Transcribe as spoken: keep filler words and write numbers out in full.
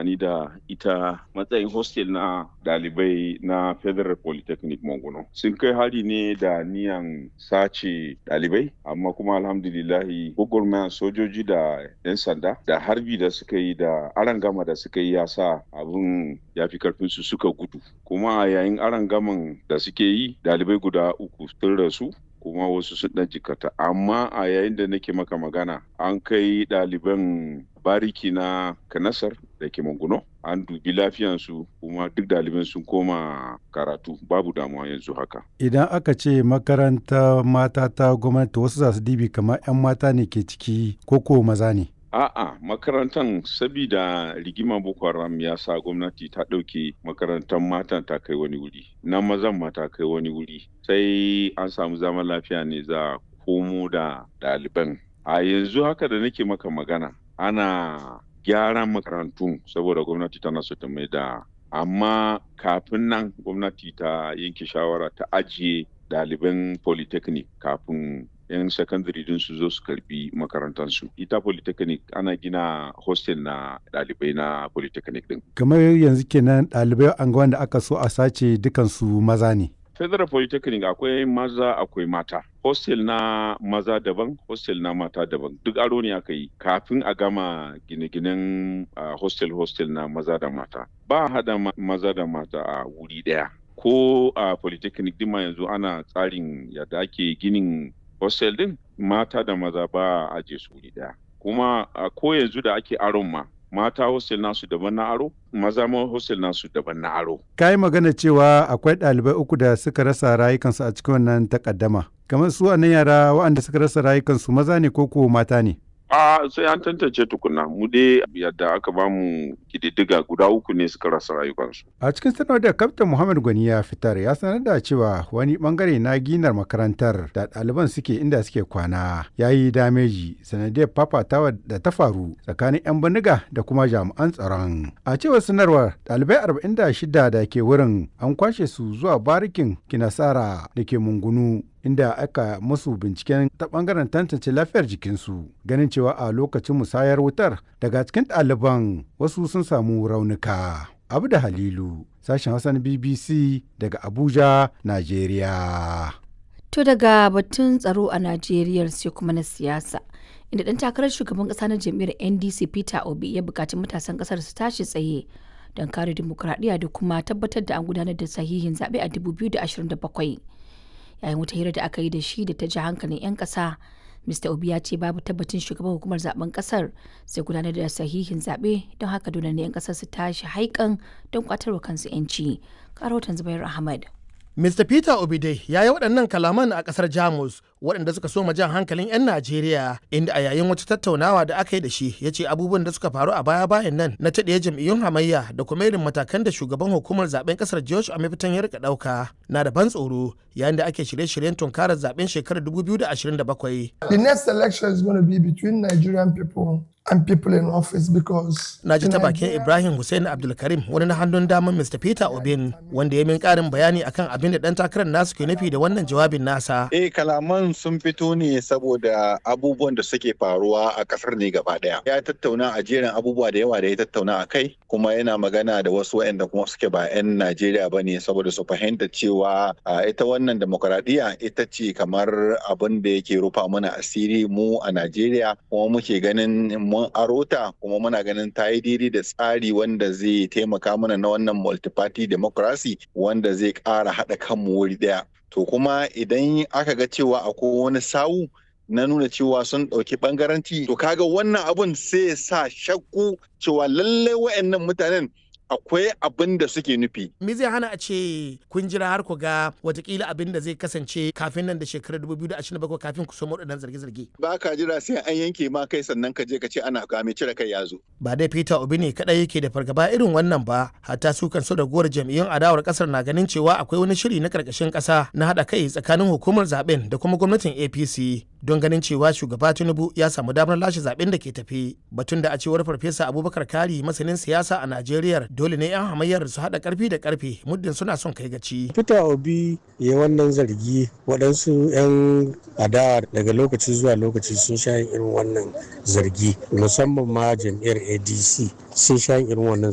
amfani da ita matsayin hostel na ɗalibai na Federal Polytechnic Manguno. Sun kai hari ne da niyan sace ɗalibai, amma kuma alhamdulillahi gwagwarmayan sojoji da 'yan sanda da harbi da suka yi da arangama da suka yi ya sa abin ya fi karfinsu suka gudu. Kuma a yayin arangaman da suke yi ɗalibai guda uku sun rasu. Kuma wasu sun ɗan jikata, amma a yayin da nake maka magana an kai ɗaliban bariki na Kanasar da ke Manguno, an dubi lafiyansu kuma duk ɗaliban sun koma karatu babu damuwa yanzu haka. Idan aka ce makaranta mata ta gwamnati wasu za su dibi kamar 'yan mata ne ke ciki ko ko maza ne? A'a, makarantar sabida rigimar Boko Haram ya sa gwamnati ta ɗauke makarantar matan ta kai wani wuri, na mazan ma ta kai wani wuri. Sai an samu zaman lafiya ne za a komo da ɗaliban. A yanzu haka da nake maka magana, ana gyaran makarantun saboda gwamnati tana so ta mai da. Amma kafin nan gwamnati ta yanke shawara ta ajiye ɗaliban polytechnic kafin 'yan sakandare din su zo su karbi makarantarsu. Ita polytechnic ana gina hostel na ɗalibai na polytechnic din. Kamar yanzu kenan ɗalibai an ga wanda aka so a sace dukansu maza ne. Federal Polytechnic akwai maza akwai mata. Hostel na maza daban, hostel na mata daban. Duk aro ne aka yi kafin a gama gine-ginen uh, hostel-hostel na maza da mata. Ba hada ma maza da mata a wuri ɗaya. Ko a uh, Polytechnic din ma yanzu ana tsarin yadda ake ginin hostel din mata da maza ba a aje su wuri daya. Kuma a ko yanzu da ake aron ma mata hostel nasu daban na aro, maza ma hostel nasu daban na aro. Ka yi magana cewa akwai ɗalibai uku da suka rasa rayukansu a cikin wannan takaddama. Kamar su wannan yara waɗanda suka rasa rayukansu maza ne ko ko mata ne? A sai an tantance tukuna, mu dai yadda aka ba mu kididdiga guda uku ne suka rasa rayukansu. A cikin sanarwar da Kaftin Muhammad Gwani ya fitar ya sanar da cewa wani bangare na ginar makarantar da ɗaliban suke inda suke kwana ya yi dameji sanadiyar fafatawa da ta faru tsakanin 'yan bindiga da kuma jami'an tsaron. A cewar sanarwar ɗalibai arba'in da shida da ke wurin an kwashe su zuwa barikin Kinasara da ke Mungunu, inda aka musu binciken ta bangaren tantance lafiyar jikinsu, ganin cewa a lokacin musayar wutar daga cikin ɗaliban wasu sun samu raunuka. Abu da Halilu, sashen Hausa na B B C daga Abuja, Najeriya. To daga batun tsaro a Najeriya sai kuma na siyasa, inda ɗan takarar shugaban ƙasa na jam'iyyar N D C Peter Obi ya buƙaci matasan ƙasar su tashi tsaye don kare dimokuraɗiyya da kuma tabbatar da an gudanar da sahihin zaɓe a dubu biyu da ashirin da bakwai. Yayin wata hira da aka yi da shi da ta ji hankalin 'yan ƙasa, Mr Obi ya ce babu tabbacin shugaban hukumar zaben ƙasar zai gudanar da sahihin zaɓe, don haka dole ne 'yan ƙasar su tashi haikan don kwatarwa kansu 'yanci. Karotan Zubair Ahmad. Mr Peter Obi dai ya yi waɗannan kalaman a ƙasar Jamus waɗanda suka so jan hankalin 'yan Najeriya, inda a yayin wata tattaunawa da aka yi da shi ya ce abubuwan da suka faru a baya-bayan nan na taɗiye jam'iyyun hamayya da kuma irin matakan da shugaban hukumar zaben ƙasar George Amiftan ya rika ɗauka na da ban tsoro yayin da ake shirye-shiryen tunkarar zaben shekarar dubu biyu da ashirin da bakwai. The next election is going to be between Nigerian people and people in office because na ji ta bakin Ibrahim Hussein Abdulkarim, wani na hannun daman Mr Peter Obin, wanda ya min karin bayani akan abin da dan takarar nasu ke nufi da wannan jawabin nasa. Eh, kalaman sun fito ne saboda abubuwan da suke faruwa a kasar ne gaba daya. Ya tattauna a jerin abubuwa da yawa da ya tattauna a kai, kuma yana magana da wasu waɗanda kuma suke ba 'yan Najeriya ba ne saboda su fahimta cewa ita wannan demokaradiyya ita ce kamar abin da yake rufa mana asiri mu a Najeriya, kuma muke ganin mun arota kuma muna ganin ta yi daidai da tsari wanda zai taimaka mana na wannan multi-party democracy wanda zai ƙara haɗa kanmu wuri ɗaya. To kuma idan aka ga cewa akwai wani sawu na nuna cewa sun ɗauki ɓangaranci, to kaga wannan abun sai ya sa shakku cewa lallai wa'annan mutanen akwai abin da suke nufi. Me zai hana a ce kun jira har ku ga watakila abin da zai kasance kafin nan da shekarar dubu biyu da ashirin da bakwai kafin ku so waɗannan zarge-zarge? Ba ka jira sai an yanke ma kai sannan ka je ka ce ana kame cire kai ya zo. Ba dai Peter Obi ne kaɗai yake da fargaba irin wannan ba, hatta su kan so da gowar jam'iyyun adawar ƙasar na ganin cewa akwai wani shiri na ƙarƙashin ƙasa na haɗa kai tsakanin hukumar zaben da kuma gwamnatin A P C don ganin cewa shugaba Tinubu ya samu damar lashe zaben da ke tafi. Batun da a cewar Farfesa Abubakar Kari, masanin siyasa a Najeriya, dole ne 'yan hamayyar su haɗa ƙarfi da ƙarfe muddin suna son kai gaci. Peter Obi ya wannan zargi, waɗansu 'yan adawa daga lokaci zuwa lokaci sun sha irin wannan zargi, musamman ma jam'iyyar A D C sun sha irin wannan